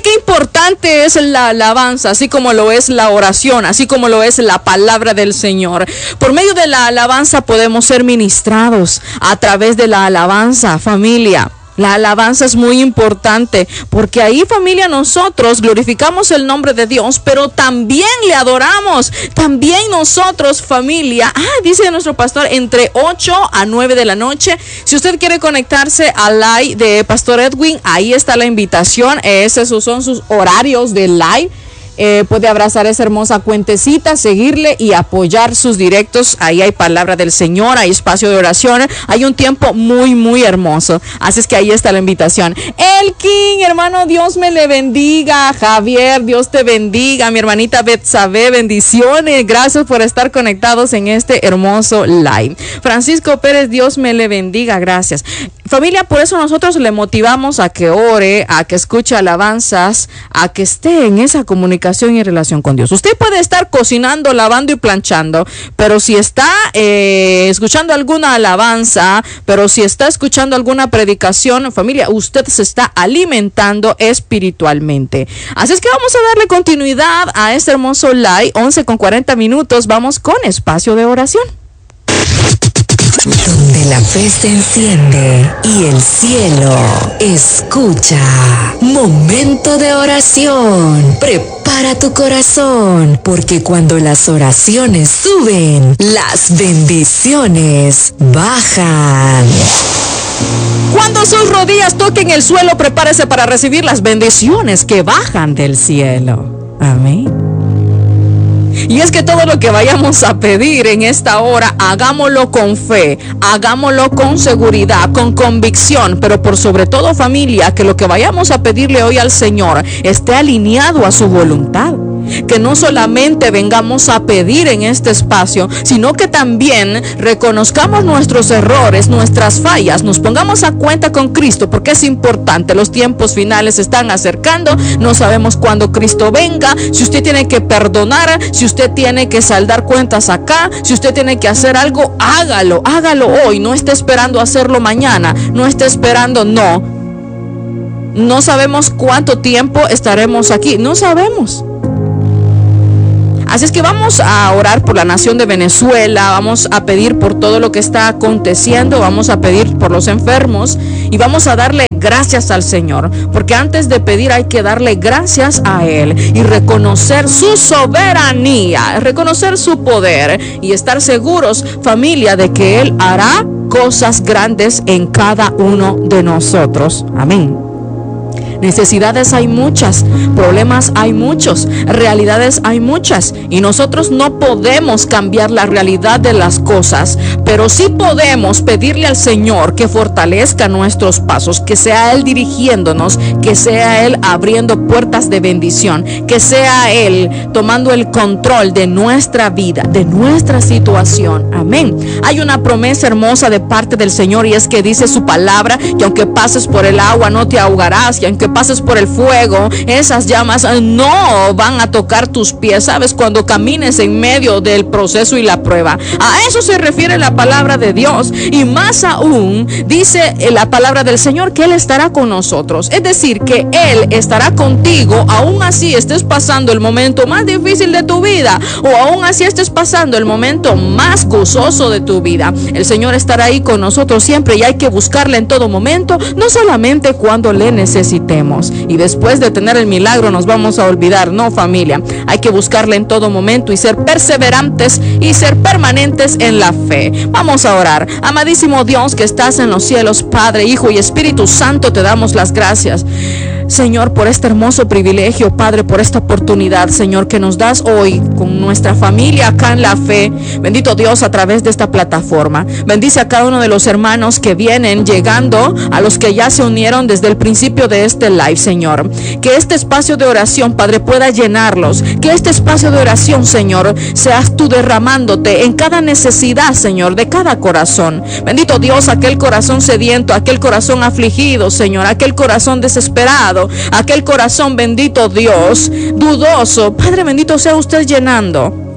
qué importante es la alabanza, así como lo es la oración, así como lo es la palabra del Señor. Por medio de la alabanza podemos ser ministrados a través de la alabanza, familia. La alabanza es muy importante porque ahí, familia, nosotros glorificamos el nombre de Dios, pero también le adoramos. También nosotros, familia, dice nuestro pastor, entre 8 a 9 de la noche. Si usted quiere conectarse al live de Pastor Edwin, ahí está la invitación. Esos son sus horarios de live. Puede abrazar esa hermosa cuentecita, seguirle y apoyar sus directos. Ahí hay palabra del Señor, hay espacio de oración, hay un tiempo muy, muy hermoso. Así es que ahí está la invitación. Elkin, hermano, Dios me le bendiga. Javier, Dios te bendiga. Mi hermanita Betsabe, bendiciones. Gracias por estar conectados en este hermoso live. Francisco Pérez, Dios me le bendiga. Gracias. Familia, por eso nosotros le motivamos a que ore, a que escuche alabanzas, a que esté en esa comunicación y relación con Dios. Usted puede estar cocinando, lavando y planchando, pero si está escuchando alguna alabanza, pero si está escuchando alguna predicación, familia, usted se está alimentando espiritualmente. Así es que vamos a darle continuidad a este hermoso live, 11:40. Vamos con espacio de oración. Donde la fe se enciende y el cielo escucha. Momento de oración. Prepara tu corazón, porque cuando las oraciones suben, las bendiciones bajan. Cuando sus rodillas toquen el suelo, prepárese para recibir las bendiciones que bajan del cielo. Amén. Y es que todo lo que vayamos a pedir en esta hora, hagámoslo con fe, hagámoslo con seguridad, con convicción, pero por sobre todo, familia, que lo que vayamos a pedirle hoy al Señor esté alineado a su voluntad. Que no solamente vengamos a pedir en este espacio, sino que también reconozcamos nuestros errores, nuestras fallas, nos pongamos a cuenta con Cristo, porque es importante. Los tiempos finales se están acercando, no sabemos cuándo Cristo venga. Si usted tiene que perdonar, si usted tiene que saldar cuentas acá, si usted tiene que hacer algo, hágalo hoy, no esté esperando hacerlo mañana, no esté esperando, no sabemos cuánto tiempo estaremos aquí, no sabemos. Así es que vamos a orar por la nación de Venezuela, vamos a pedir por todo lo que está aconteciendo, vamos a pedir por los enfermos y vamos a darle gracias al Señor, porque antes de pedir hay que darle gracias a Él y reconocer su soberanía, reconocer su poder y estar seguros, familia, de que Él hará cosas grandes en cada uno de nosotros. Amén. Necesidades hay muchas, problemas hay muchos, realidades hay muchas, y nosotros no podemos cambiar la realidad de las cosas, pero sí podemos pedirle al Señor que fortalezca nuestros pasos, que sea Él dirigiéndonos, que sea Él abriendo puertas de bendición, que sea Él tomando el control de nuestra vida, de nuestra situación. Amén. Hay una promesa hermosa de parte del Señor, y es que dice su palabra que aunque pases por el agua no te ahogarás, y aunque pases por el fuego, esas llamas no van a tocar tus pies. Sabes, cuando camines en medio del proceso y la prueba, a eso se refiere la palabra de Dios. Y más aún dice la palabra del Señor que Él estará con nosotros, es decir, que Él estará contigo, aún así estés pasando el momento más difícil de tu vida, o aún así estés pasando el momento más gozoso de tu vida. El Señor estará ahí con nosotros siempre, y hay que buscarle en todo momento, no solamente cuando le necesitemos y después de tener el milagro nos vamos a olvidar. No, familia, hay que buscarle en todo momento y ser perseverantes y ser permanentes en la fe. Vamos a orar. Amadísimo Dios que estás en los cielos, Padre, Hijo y Espíritu Santo, te damos las gracias, Señor, por este hermoso privilegio, Padre, por esta oportunidad, Señor, que nos das hoy con nuestra familia acá en la fe. Bendito Dios, a través de esta plataforma. Bendice a cada uno de los hermanos que vienen llegando, a los que ya se unieron desde el principio de este live, Señor. Que este espacio de oración, Padre, pueda llenarlos. Que este espacio de oración, Señor, seas tú derramándote en cada necesidad, Señor, de cada corazón. Bendito Dios, aquel corazón sediento, aquel corazón afligido, Señor, aquel corazón desesperado, aquel corazón, bendito Dios, dudoso, Padre bendito, sea usted llenando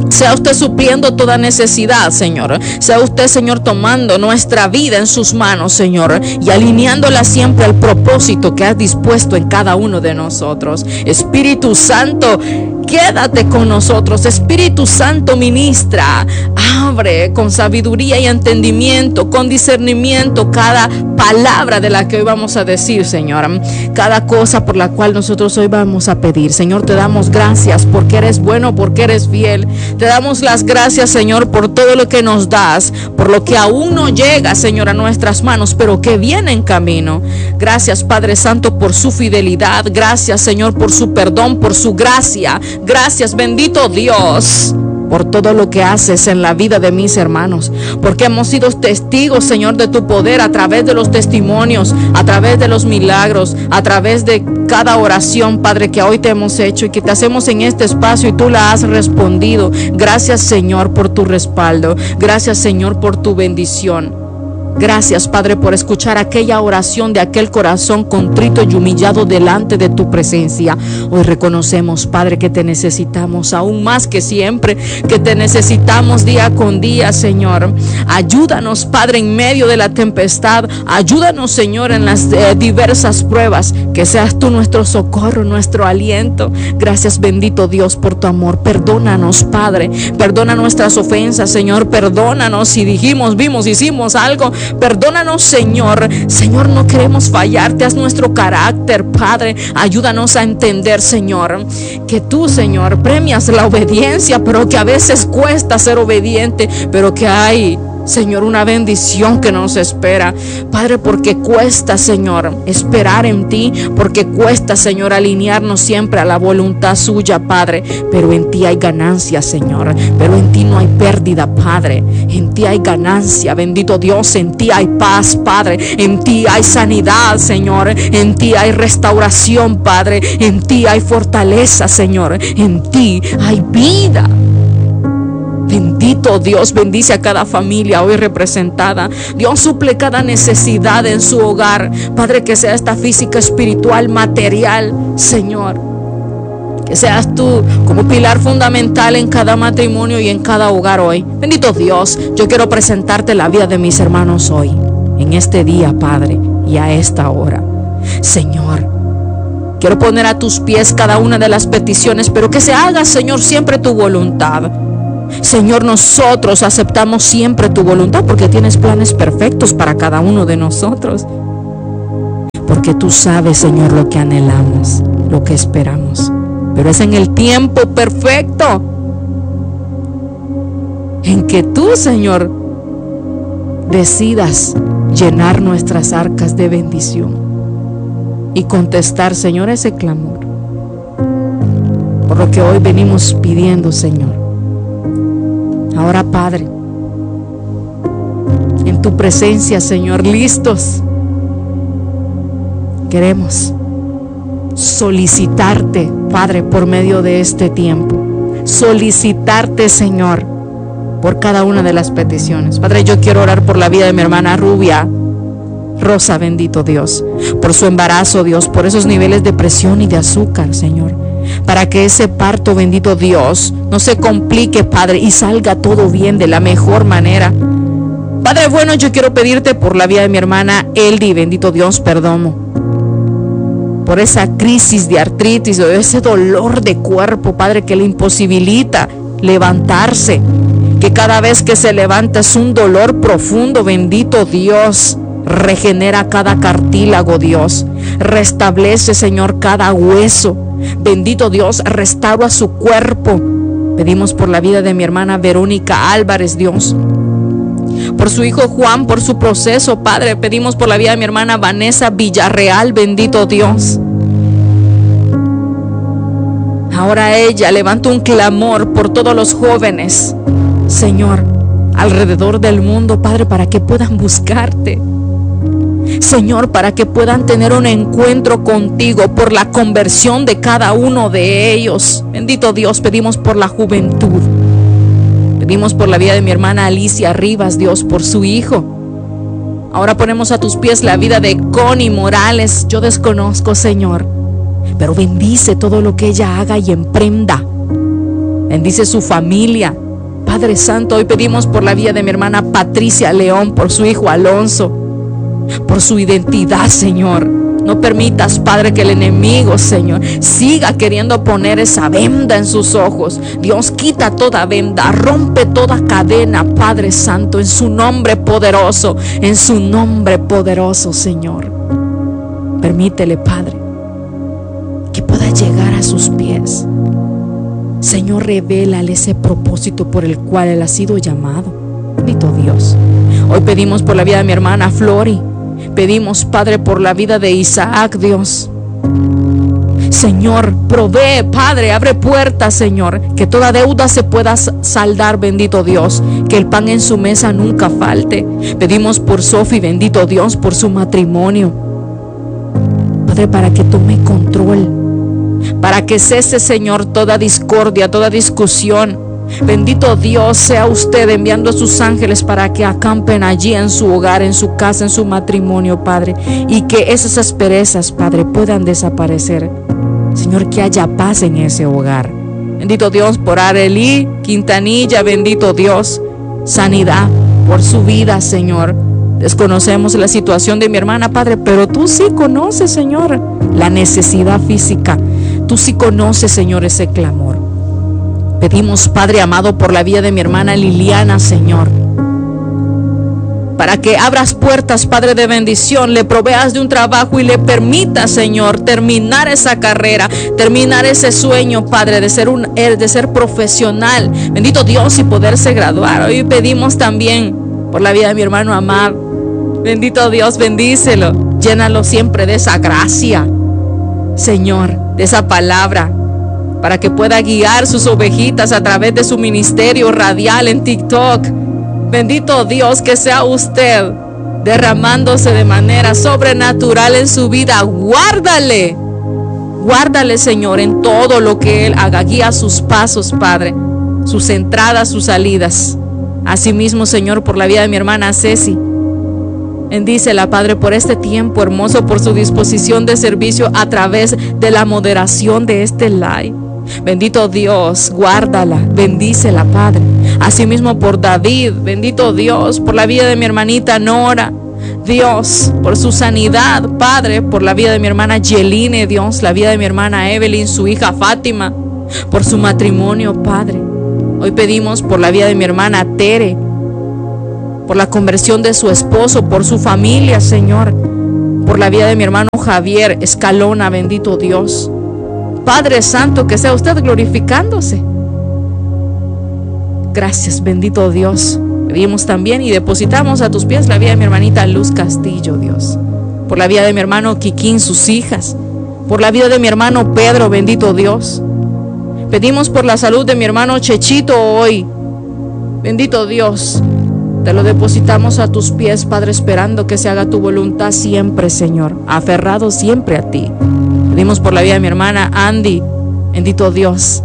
Sea usted supliendo toda necesidad, Señor. Sea usted, Señor, tomando nuestra vida en sus manos, Señor, y alineándola siempre al propósito que has dispuesto en cada uno de nosotros. Espíritu Santo, quédate con nosotros. Espíritu Santo, ministra, abre con sabiduría y entendimiento, con discernimiento cada palabra de la que hoy vamos a decir, Señor. Cada cosa por la cual nosotros hoy vamos a pedir. Señor, te damos gracias porque eres bueno, porque eres fiel. Te damos las gracias, Señor, por todo lo que nos das, por lo que aún no llega, Señor, a nuestras manos, pero que viene en camino. Gracias, Padre Santo, por su fidelidad. Gracias, Señor, por su perdón, por su gracia. Gracias, bendito Dios, por todo lo que haces en la vida de mis hermanos, porque hemos sido testigos, Señor, de tu poder a través de los testimonios, a través de los milagros, a través de cada oración, Padre, que hoy te hemos hecho y que te hacemos en este espacio y tú la has respondido. Gracias, Señor, por tu respaldo. Gracias, Señor, por tu bendición. Gracias, Padre, por escuchar aquella oración de aquel corazón contrito y humillado delante de tu presencia. Hoy reconocemos, Padre, que te necesitamos aún más que siempre, que te necesitamos día con día, Señor. Ayúdanos, Padre, en medio de la tempestad. Ayúdanos, Señor, en las diversas pruebas. Que seas tú nuestro socorro, nuestro aliento. Gracias, bendito Dios, por tu amor. Perdónanos, Padre. Perdona nuestras ofensas, Señor. Perdónanos si dijimos, vimos, hicimos algo. Perdónanos, Señor. Señor, no queremos fallarte. Haz nuestro carácter, Padre. Ayúdanos a entender, Señor, que tú, Señor, premias la obediencia, pero que a veces cuesta ser obediente, pero que hay, Señor, una bendición que nos espera, Padre, porque cuesta, Señor, esperar en ti, porque cuesta, Señor, alinearnos siempre a la voluntad suya, Padre, pero en ti hay ganancia, Señor, pero en ti no hay pérdida, Padre, en ti hay ganancia, bendito Dios, en ti hay paz, Padre, en ti hay sanidad, Señor, en ti hay restauración, Padre, en ti hay fortaleza, Señor, en ti hay vida. Bendito Dios, bendice a cada familia hoy representada. Dios, suple cada necesidad en su hogar, Padre, que sea esta física, espiritual, material, Señor. Que seas tú como pilar fundamental en cada matrimonio y en cada hogar hoy. Bendito Dios, yo quiero presentarte la vida de mis hermanos hoy, en este día, Padre, y a esta hora. Señor, quiero poner a tus pies cada una de las peticiones, pero que se haga, Señor, siempre tu voluntad. Señor, nosotros aceptamos siempre tu voluntad porque tienes planes perfectos para cada uno de nosotros. Porque tú sabes, Señor, lo que anhelamos, lo que esperamos. Pero es en el tiempo perfecto en que tú, Señor, decidas llenar nuestras arcas de bendición y contestar, Señor, ese clamor. Por lo que hoy venimos pidiendo, Señor. Ahora, Padre, en tu presencia, Señor, listos, queremos solicitarte, Padre, por medio de este tiempo. Solicitarte, Señor, por cada una de las peticiones. Padre, yo quiero orar por la vida de mi hermana Rubia Rosa, bendito Dios, por su embarazo, Dios, por esos niveles de presión y de azúcar, Señor, para que ese parto, bendito Dios, no se complique, Padre, y salga todo bien de la mejor manera. Padre bueno, yo quiero pedirte por la vida de mi hermana Eldi, bendito Dios, perdón, por esa crisis de artritis o ese dolor de cuerpo, Padre, que le imposibilita levantarse, que cada vez que se levanta es un dolor profundo, bendito Dios. Regenera cada cartílago, Dios. Restablece, Señor, cada hueso. Bendito Dios, restaura su cuerpo. Pedimos por la vida de mi hermana Verónica Álvarez, Dios. Por su hijo Juan, por su proceso, Padre. Pedimos por la vida de mi hermana Vanessa Villarreal, bendito Dios. Ahora ella levanta un clamor por todos los jóvenes, Señor, alrededor del mundo, Padre, para que puedan buscarte. Señor, para que puedan tener un encuentro contigo, por la conversión de cada uno de ellos. Bendito Dios, pedimos por la juventud. Pedimos por la vida de mi hermana Alicia Rivas, Dios, por su hijo. Ahora ponemos a tus pies la vida de Connie Morales. Yo desconozco, Señor, pero bendice todo lo que ella haga y emprenda. Bendice su familia. Padre Santo, hoy pedimos por la vida de mi hermana Patricia León, por su hijo Alonso, por su identidad, Señor. No permitas, Padre, que el enemigo, Señor, siga queriendo poner esa venda en sus ojos. Dios, quita toda venda, rompe toda cadena, Padre Santo, en su nombre poderoso, Señor. Permítele, Padre, que pueda llegar a sus pies. Señor, revélale ese propósito por el cual él ha sido llamado. Bendito Dios. Hoy pedimos por la vida de mi hermana Flori. Pedimos, Padre, por la vida de Isaac, Dios. Señor, provee, Padre, abre puertas, Señor, que toda deuda se pueda saldar, bendito Dios, que el pan en su mesa nunca falte. Pedimos por Sofi, bendito Dios, por su matrimonio, Padre, para que tome control, para que cese, Señor, toda discordia, toda discusión. Bendito Dios, sea usted enviando a sus ángeles para que acampen allí en su hogar, en su casa, en su matrimonio, Padre, y que esas asperezas, Padre, puedan desaparecer. Señor, que haya paz en ese hogar. Bendito Dios por Arely Quintanilla, bendito Dios, sanidad por su vida, Señor. Desconocemos la situación de mi hermana, Padre, pero tú sí conoces, Señor, la necesidad física. Tú sí conoces, Señor, ese clamor. Pedimos, Padre amado, por la vida de mi hermana Liliana, Señor, para que abras puertas, Padre de bendición, le proveas de un trabajo y le permitas, Señor, terminar esa carrera, terminar ese sueño, Padre, de ser profesional, bendito Dios, y poderse graduar. Hoy pedimos también por la vida de mi hermano Amar. Bendito Dios, bendícelo, llénalo siempre de esa gracia, Señor, de esa palabra, para que pueda guiar sus ovejitas a través de su ministerio radial en TikTok. Bendito Dios, que sea usted derramándose de manera sobrenatural en su vida. Guárdale, Señor, en todo lo que Él haga. Guía sus pasos, Padre, sus entradas, sus salidas. Asimismo, Señor, por la vida de mi hermana Ceci, bendícela, Padre, por este tiempo hermoso, por su disposición de servicio a través de la moderación de este live. Bendito Dios, guárdala, bendícela, Padre. Asimismo por David, bendito Dios, por la vida de mi hermanita Nora, Dios, por su sanidad, Padre, por la vida de mi hermana Yeline, Dios, la vida de mi hermana Evelyn, su hija Fátima, por su matrimonio, Padre. Hoy pedimos por la vida de mi hermana Tere, por la conversión de su esposo, por su familia, Señor, por la vida de mi hermano Javier Escalona, bendito Dios. Padre Santo, que sea usted glorificándose. Gracias, bendito Dios. Pedimos también y depositamos a tus pies la vida de mi hermanita Luz Castillo, Dios. Por la vida de mi hermano Kikín, sus hijas. Por la vida de mi hermano Pedro, bendito Dios. Pedimos por la salud de mi hermano Chechito hoy. Bendito Dios. Te lo depositamos a tus pies, Padre, esperando que se haga tu voluntad siempre, Señor. Aferrado siempre a ti. Pedimos por la vida de mi hermana Andy, bendito Dios.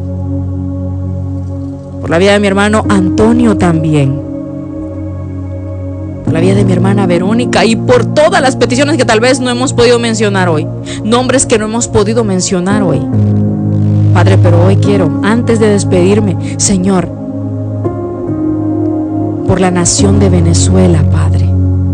Por la vida de mi hermano Antonio también. Por la vida de mi hermana Verónica y por todas las peticiones que tal vez no hemos podido mencionar hoy. Nombres que no hemos podido mencionar hoy. Padre, pero hoy quiero, antes de despedirme, Señor, por la nación de Venezuela, Padre.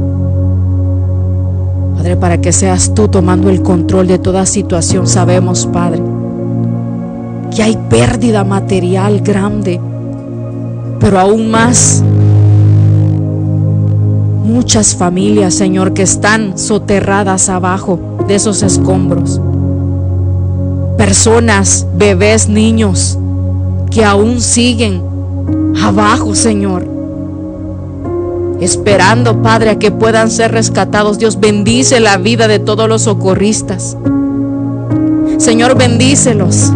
Padre, para que seas tú tomando el control de toda situación. Sabemos, Padre, que hay pérdida material grande, pero aún más, muchas familias, Señor, que están soterradas abajo de esos escombros. Personas, bebés, niños, que aún siguen abajo, Señor, esperando, Padre, a que puedan ser rescatados. Dios, bendice la vida de todos los socorristas. Señor, bendícelos.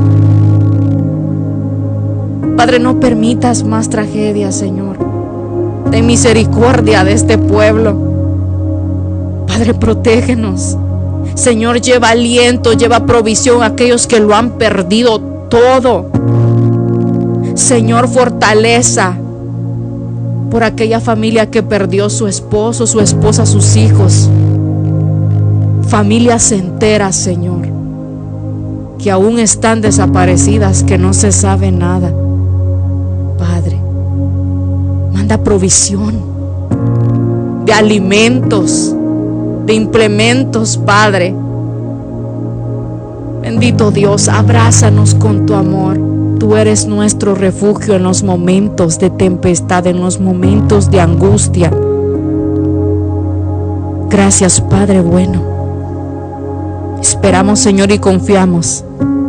Padre, no permitas más tragedias, Señor. Ten misericordia de este pueblo. Padre, protégenos. Señor, lleva aliento, lleva provisión a aquellos que lo han perdido todo. Señor, fortaleza por aquella familia que perdió su esposo, su esposa, sus hijos. Familias enteras, Señor, que aún están desaparecidas, que no se sabe nada. Padre. Manda provisión de alimentos, de implementos, Padre. Bendito Dios, abrázanos con tu amor. Tú eres nuestro refugio en los momentos de tempestad, en los momentos de angustia. Gracias, Padre bueno. Esperamos, Señor, y confiamos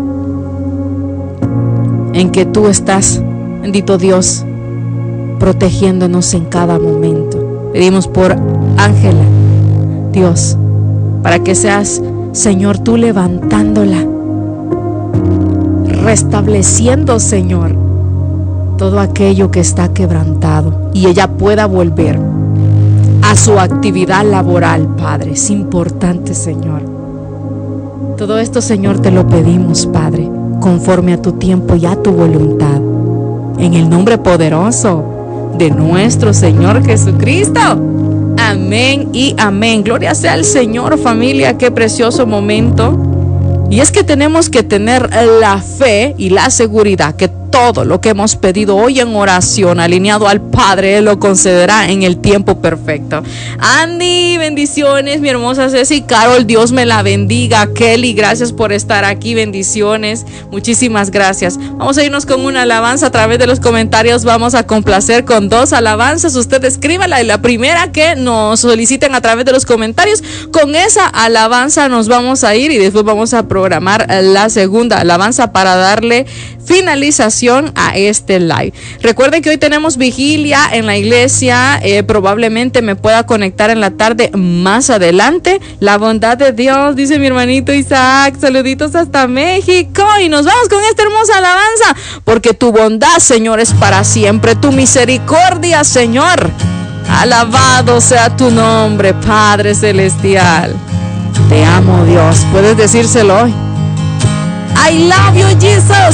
en que tú estás, bendito Dios, protegiéndonos en cada momento. Pedimos por Ángela, Dios, para que seas, Señor, tú levantándola, restableciendo, Señor, todo aquello que está quebrantado y ella pueda volver a su actividad laboral, Padre. Es importante, Señor. Todo esto, Señor, te lo pedimos, Padre, conforme a tu tiempo y a tu voluntad. En el nombre poderoso de nuestro Señor Jesucristo. Amén y amén. Gloria sea al Señor, familia. Qué precioso momento. Y es que tenemos que tener la fe y la seguridad que todo lo que hemos pedido hoy en oración, alineado al Padre, Él lo concederá en el tiempo perfecto. Andy, bendiciones. Mi hermosa Ceci, Carol, Dios me la bendiga. Kelly, gracias por estar aquí. Bendiciones. Muchísimas gracias. Vamos a irnos con una alabanza a través de los comentarios. Vamos a complacer con 2 alabanzas. Usted escríbala y la primera que nos soliciten a través de los comentarios, con esa alabanza nos vamos a ir y después vamos a programar la segunda alabanza para darle finalización a este live. Recuerden que hoy tenemos vigilia en la iglesia. Probablemente me pueda conectar en la tarde más adelante. La bondad de Dios, dice mi hermanito Isaac. Saluditos hasta México. Y nos vamos con esta hermosa alabanza. Porque tu bondad, Señor, es para siempre. Tu misericordia, Señor. Alabado sea tu nombre, Padre Celestial. Te amo, Dios. Puedes decírselo hoy. I love you, Jesus.